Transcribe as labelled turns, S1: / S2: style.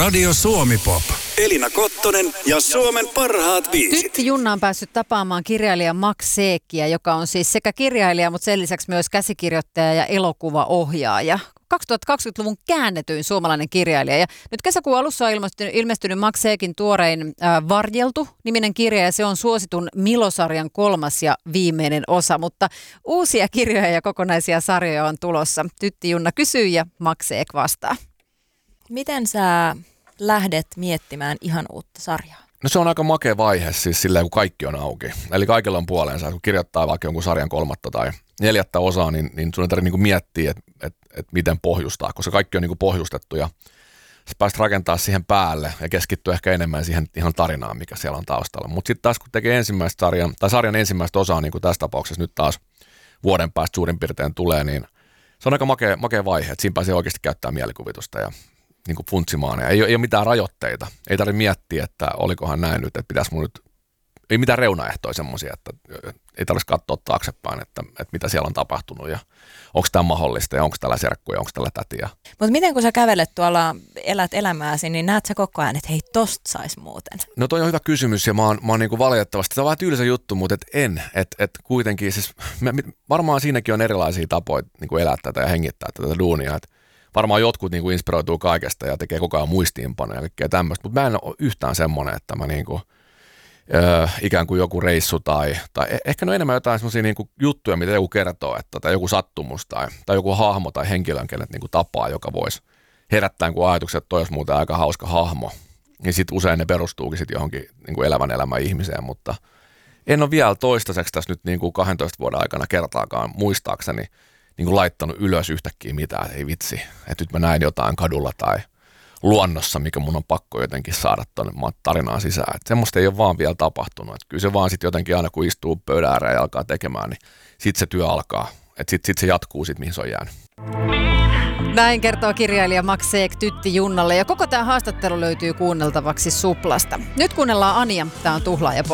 S1: Radio Suomi-pop. Elina Kottonen ja Suomen parhaat biisit.
S2: Tytti Junna on päässyt tapaamaan kirjailija Max Seekkiä, joka on siis sekä kirjailija, mutta sen lisäksi myös käsikirjoittaja ja elokuvaohjaaja. 2020-luvun käännetyin suomalainen kirjailija. Ja nyt kesäkuun alussa on ilmestynyt Max Seekin tuorein Varjeltu-niminen kirja, ja se on suositun Milo-sarjan 3. ja viimeinen osa. Mutta uusia kirjoja ja kokonaisia sarjoja on tulossa. Tytti Junna kysyy ja Max Seek vastaa.
S3: Miten sä lähdet miettimään ihan uutta sarjaa?
S4: No se on aika makea vaihe siis silleen, kun kaikki on auki. Eli kaikilla on puoleensa. Kun kirjoittaa vaikka jonkun sarjan 3. tai 4. osaa, niin sun ei tarvitse miettiä, että miten pohjustaa, koska kaikki on pohjustettu ja sä pääset rakentaa siihen päälle ja keskittyä ehkä enemmän siihen ihan tarinaan, mikä siellä on taustalla. Mutta sitten taas kun tekee sarjan ensimmäistä osaa, niin kuin tässä tapauksessa nyt taas vuoden päästä suurin piirtein tulee, niin se on aika makea vaihe, että siinä pääsee oikeasti käyttämään mielikuvitusta ja niin kuin funtsimaan. Ja ei ole mitään rajoitteita. Ei tarvitse miettiä, että olikohan näin nyt, että pitäisi mun nyt, ei mitään reunaehtoja semmoisia, että ei tarvitse katsoa taaksepäin, että mitä siellä on tapahtunut ja onko tämä mahdollista ja onko tällä serkkuja, onko tällä tätiä.
S3: Mutta miten kun sä kävelet tuolla, elät elämääsi, niin näet sä koko ajan, että hei, tosta sais muuten? No
S4: toi on hyvä kysymys ja mä oon niin kuin valitettavasti, se on vähän tylsä juttu, mutta että kuitenkin siis varmaan siinäkin on erilaisia tapoja niin kuin elää tätä ja hengittää tätä duunia, että varmaan jotkut niin kuin inspiroituu kaikesta ja tekee koko ajan muistiinpanoja ja kaikkea tämmöistä, mutta mä en ole yhtään semmoinen, että mä niin kuin ikään kuin joku reissu tai ehkä enemmän jotain semmoisia niinku juttuja, mitä joku kertoo, että tai joku sattumus tai joku hahmo tai henkilön, kenet niinku tapaa, joka voisi herättää niinku ajatukset, että toi olisi muuten aika hauska hahmo. Ja sitten usein ne perustuukin sitten johonkin niinku elämän ihmiseen, mutta en ole vielä toistaiseksi tässä nyt niinku 12 vuoden aikana kertaakaan muistaakseni niinku laittanut ylös yhtäkkiä mitään, että ei vitsi, että nyt mä näin jotain kadulla tai luonnossa, mikä mun on pakko jotenkin saada tuonne tarinaan sisään. Että semmoista ei ole vaan vielä tapahtunut. Että kyllä se vaan sitten jotenkin aina, kun istuu pöydän ääreen ja alkaa tekemään, niin sitten se työ alkaa. Että sitten se jatkuu mihin se on jäänyt.
S2: Näin kertoo kirjailija Max Seek Tytti Junnalle. Ja koko tämä haastattelu löytyy kuunneltavaksi Suplasta. Nyt kuunnellaan Ania. Tämä on Tuhlaaja Pop.